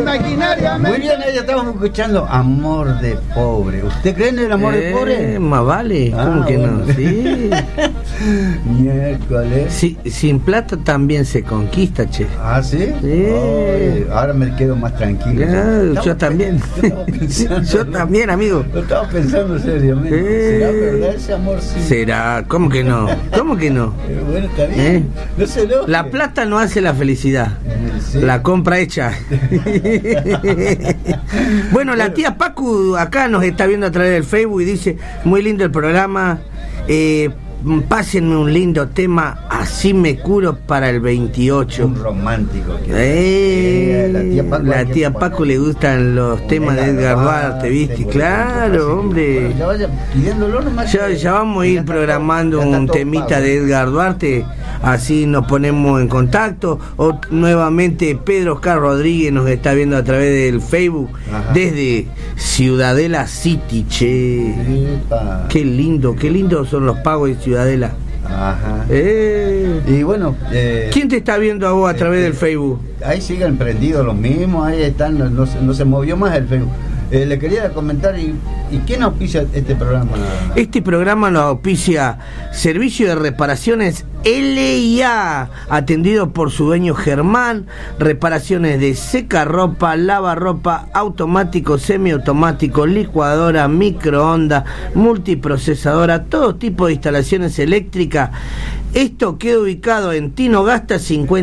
maquinariamente. Muy bien, ahí estamos escuchando Amor de Pobre. ¿Usted cree en el amor de pobre? Más vale, ¿cómo que bueno. no? Sí. Miércoles. Sí, sin plata también se conquista, che. ¿Ah, sí? Sí. Ay, ahora me quedo más tranquilo. Yo también. Yo también, amigo. Lo estaba pensando seriamente. ¿Será verdad ese amor? Sí. ¿Será? ¿Cómo que no? ¿Cómo que no? Bueno, está bien. No se enoje. La plata no hace la felicidad. Sí. La compra hecha. Bueno, la tía Pacu acá nos está viendo a través del Facebook y dice, muy lindo el programa, pásenme un lindo tema, así me curo para el 28. Un romántico. La tía Pacu le gustan los temas de Edgar Duarte, ¿viste? Claro, hombre. Bueno, ya vaya pidiéndolo nomás. Ya vamos a ir programando un temita de Edgar Duarte, así nos ponemos en contacto. O nuevamente Pedro Oscar Rodríguez nos está viendo a través del Facebook. Ajá. Desde Ciudadela City, che. Epa. Qué lindo son los pagos de Ciudadela. Ajá. Y bueno, ¿quién te está viendo a vos a través del Facebook? Ahí siguen prendidos los mismos, ahí están, no se movió más el Facebook. Le quería comentar, ¿y quién auspicia este programa? Este programa lo auspicia Servicio de Reparaciones LIA, atendido por su dueño Germán, reparaciones de secarropa, lavarropa, automático, semiautomático, licuadora, microondas, multiprocesadora, todo tipo de instalaciones eléctricas. Esto queda ubicado en Tino Gasta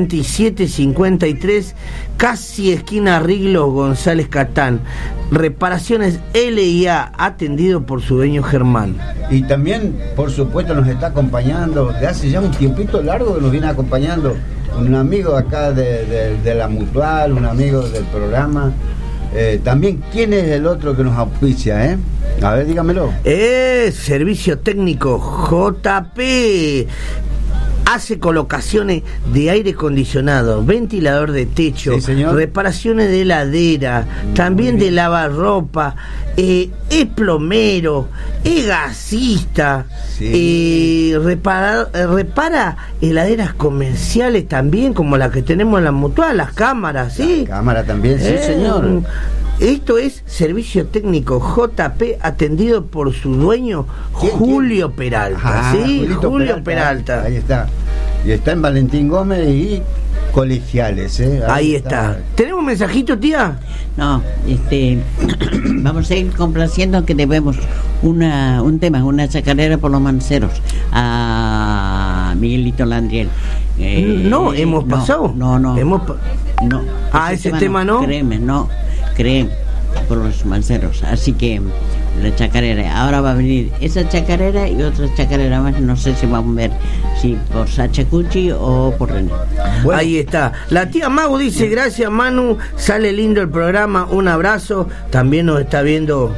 5753, casi esquina Riglos González Catán. Reparaciones LIA, atendido por su dueño Germán. Y también, por supuesto, nos está acompañando, de hace ya un tiempito largo que nos viene acompañando, un amigo acá de la Mutual, un amigo del programa. También, ¿quién es el otro que nos auspicia, A ver, dígamelo. Servicio Técnico JP. Hace colocaciones de aire acondicionado, ventilador de techo, sí, reparaciones de heladera, también de lavarropa, es plomero, es gasista, sí. Repara heladeras comerciales también, como la que tenemos en la Mutual, las cámaras, ¿sí? La cámara también, sí, señor. Esto es Servicio Técnico JP, atendido por su dueño Julio Peralta. ¿Sí? Julio Peralta. Ahí está. Y está en Valentín Gómez y Colegiales. Ahí está. ¿Tenemos un mensajito, tía? No, vamos a ir complaciendo que debemos un tema, una chacarera por los manceros a Miguelito Landriel. No, hemos pasado. No. Ese tema no. Créeme, no. Creen por los manceros, así que la chacarera, ahora va a venir esa chacarera y otra chacarera más, no sé si vamos a ver si por Sacha Cucci o por René. Bueno. Ahí está, la tía Magu dice, gracias Manu, sale lindo el programa, un abrazo. También nos está viendo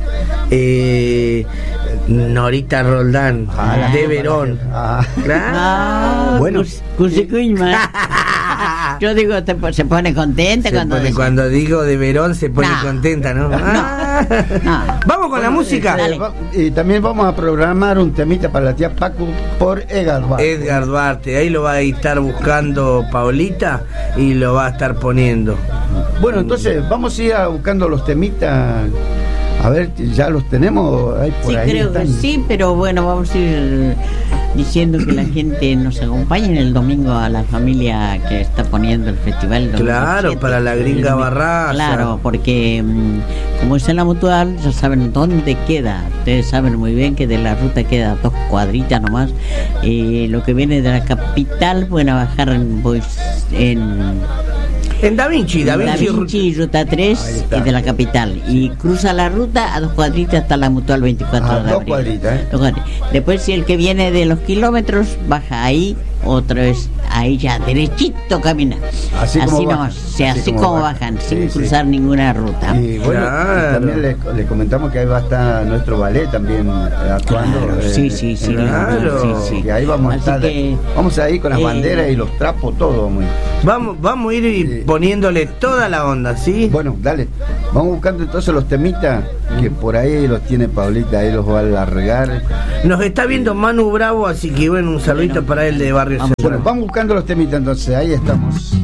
Norita Roldán de Verón. Claro. Bueno, yo digo, se pone contenta cuando digo de Verón se pone contenta, ¿no? Vamos con la música. Y también vamos a programar un temita para la tía Pacu por Edgar Duarte. Ahí lo va a estar buscando Paulita y lo va a estar poniendo. Bueno, entonces vamos a ir buscando los temitas. A ver, ¿ya los tenemos? Sí, creo que sí, pero bueno, vamos a ir diciendo que la gente nos acompañe en el domingo a la familia que está poniendo el festival. Claro, 7, para la gringa Barraza. Claro, porque como es en la Mutual, ya saben dónde queda. Ustedes saben muy bien que de la ruta queda 2 cuadritas nomás. Lo que viene de la capital, pueden bajar en Da Vinci Ruta 3 y de la capital. Y cruza la ruta a 2 cuadritas hasta la Mutual 24 de abril. 2 cuadritas, Después, si el que viene de los kilómetros baja ahí, otra vez ahí ya derechito camina. Así como bajan, sin cruzar ninguna ruta. Y bueno, también les comentamos que ahí va a estar nuestro ballet también actuando. Claro, sí. Y ahí vamos a estar. Vamos a ir con las banderas y los trapos, todo. Vamos a ir poniéndole toda la onda, ¿sí? Bueno, dale. Vamos buscando entonces los temitas que por ahí los tiene Paulita, ahí los va a largar. Nos está viendo Manu Bravo, así que bueno, un saludito para él de Barrio Central. Bueno, vamos buscando los temitas entonces, ahí estamos.